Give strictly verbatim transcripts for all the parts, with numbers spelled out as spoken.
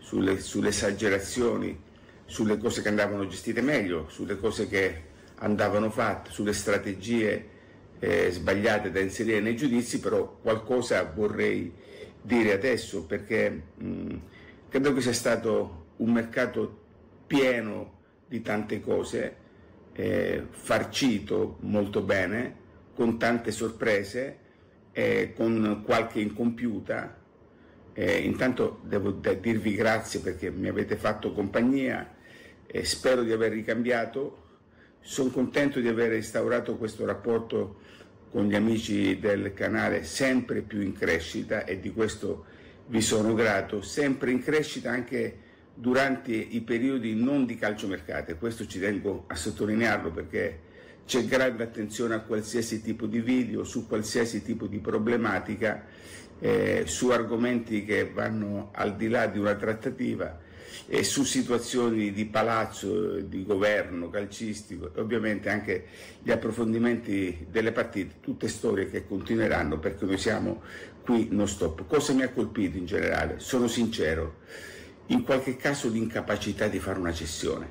sulle, sulle esagerazioni, sulle cose che andavano gestite meglio, sulle cose che andavano fatte, sulle strategie eh, sbagliate da inserire nei giudizi, però qualcosa vorrei dire adesso, perché mh, credo che sia stato un mercato pieno di tante cose, eh, farcito molto bene, con tante sorprese, eh, con qualche incompiuta. Eh, intanto devo dirvi grazie perché mi avete fatto compagnia, eh, spero di aver ricambiato, sono contento di aver instaurato questo rapporto con gli amici del canale, sempre più in crescita, e di questo vi sono grato, sempre in crescita anche durante i periodi non di calciomercato, e questo ci tengo a sottolinearlo perché c'è grande attenzione a qualsiasi tipo di video, su qualsiasi tipo di problematica, eh, su argomenti che vanno al di là di una trattativa, e su situazioni di palazzo, di governo calcistico, e ovviamente anche gli approfondimenti delle partite, tutte storie che continueranno perché noi siamo qui non stop. Cosa mi ha colpito in generale? Sono sincero, in qualche caso l'incapacità di fare una cessione.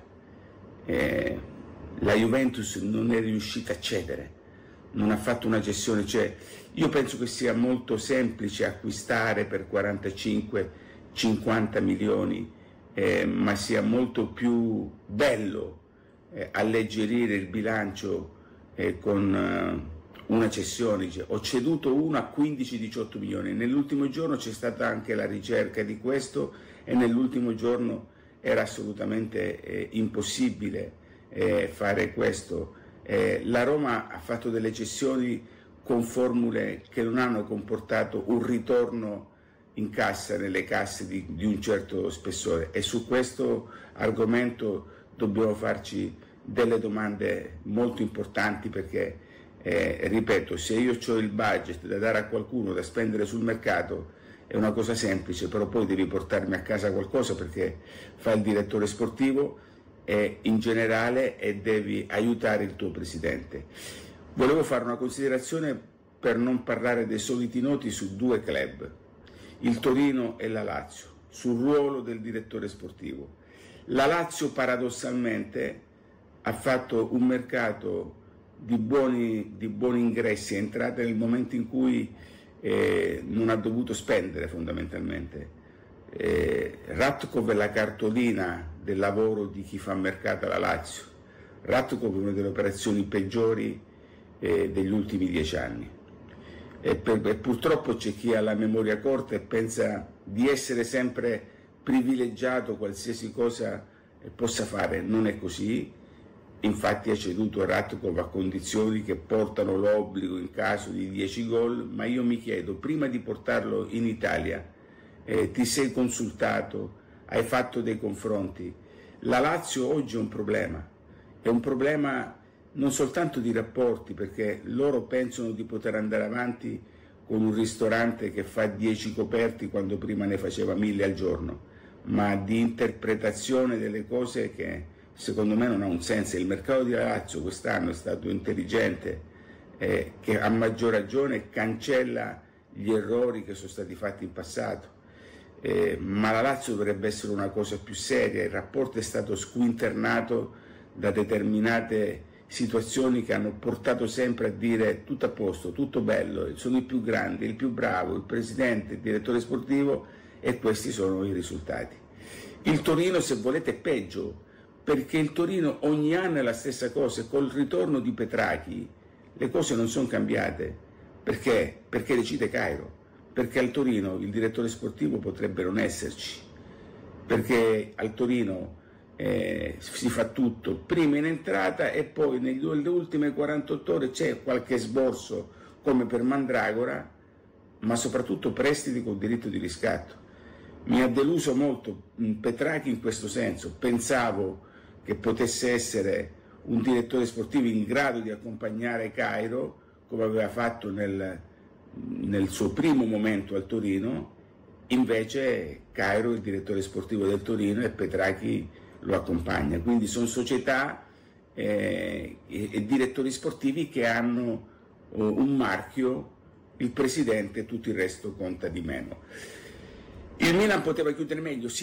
Eh, la Juventus non è riuscita a cedere, non ha fatto una cessione, cioè io penso che sia molto semplice acquistare per quarantacinque cinquanta milioni, Eh, ma sia molto più bello eh, alleggerire il bilancio eh, con eh, una cessione. Cioè, ho ceduto uno a quindici diciotto milioni, nell'ultimo giorno c'è stata anche la ricerca di questo, e nell'ultimo giorno era assolutamente eh, impossibile eh, fare questo. Eh, la Roma ha fatto delle cessioni con formule che non hanno comportato un ritorno in cassa, nelle casse di, di un certo spessore, e su questo argomento dobbiamo farci delle domande molto importanti, perché eh, ripeto, se io ho il budget da dare a qualcuno da spendere sul mercato è una cosa semplice, però poi devi portarmi a casa qualcosa perché fai il direttore sportivo e in generale, e devi aiutare il tuo presidente. Volevo fare una considerazione per non parlare dei soliti noti su due club, il Torino e la Lazio, sul ruolo del direttore sportivo. La Lazio paradossalmente ha fatto un mercato di buoni, di buoni ingressi, è entrata nel momento in cui eh, non ha dovuto spendere fondamentalmente. Eh, Ratkov è la cartolina del lavoro di chi fa mercato alla Lazio. Ratkov è una delle operazioni peggiori eh, degli ultimi dieci anni. E, per, e purtroppo c'è chi ha la memoria corta e pensa di essere sempre privilegiato, qualsiasi cosa possa fare. Non è così, infatti ha ceduto Ratkov a condizioni che portano l'obbligo in caso di dieci gol, ma io mi chiedo, prima di portarlo in Italia eh, ti sei consultato, hai fatto dei confronti? La Lazio oggi è un problema, è un problema non soltanto di rapporti, perché loro pensano di poter andare avanti con un ristorante che fa dieci coperti quando prima ne faceva mille al giorno, ma di interpretazione delle cose che secondo me non ha un senso. Il mercato di Lazio quest'anno è stato intelligente, eh, che a maggior ragione cancella gli errori che sono stati fatti in passato, eh, ma la Lazio dovrebbe essere una cosa più seria. Il rapporto è stato squinternato da determinate situazioni che hanno portato sempre a dire tutto a posto, tutto bello, sono il più grande, il più bravo, il presidente, il direttore sportivo, e questi sono i risultati. Il Torino, se volete, è peggio, perché il Torino ogni anno è la stessa cosa, e col ritorno di Petrachi le cose non sono cambiate. Perché? Perché decide Cairo, perché al Torino il direttore sportivo potrebbe non esserci, perché al Torino Eh, si fa tutto prima in entrata e poi nelle ultime quarantotto ore c'è qualche sborso come per Mandragora, ma soprattutto prestiti con diritto di riscatto. Mi ha deluso molto Petrachi in questo senso. Pensavo che potesse essere un direttore sportivo in grado di accompagnare Cairo come aveva fatto nel, nel suo primo momento al Torino, invece Cairo è il direttore sportivo del Torino e Petrachi lo accompagna, quindi sono società eh, e, e direttori sportivi che hanno oh, un marchio, il presidente, tutto il resto conta di meno. Il Milan poteva chiudere meglio, sì.